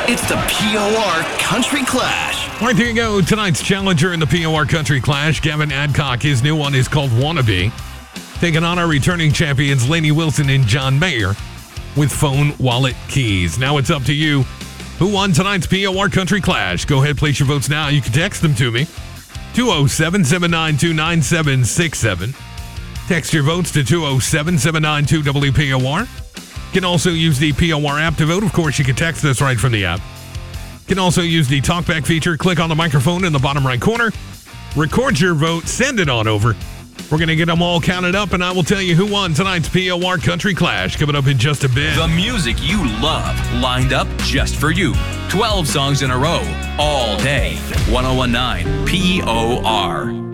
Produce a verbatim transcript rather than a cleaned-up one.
It's the P O R Country Clash. All right, there you go. Tonight's challenger in the P O R Country Clash, Gavin Adcock. His new one is called Wannabe. Taking on our returning champions, Lainey Wilson and John Mayer, with Phone Wallet Keys. Now it's up to you. Who won tonight's P O R Country Clash? Go ahead, place your votes now. You can text them to me. two oh seven, seven nine two, nine seven six seven. Text your votes to two oh seven, seven nine two, W P O R. You can also use the P O R app to vote. Of course, you can text us right from the app. You can also use the talkback feature. Click on the microphone in the bottom right corner. Record your vote. Send it on over. We're going to get them all counted up, and I will tell you who won tonight's P O R Country Clash coming up in just a bit. The music you love, lined up just for you. twelve songs in a row, all day. ten nineteen P O R.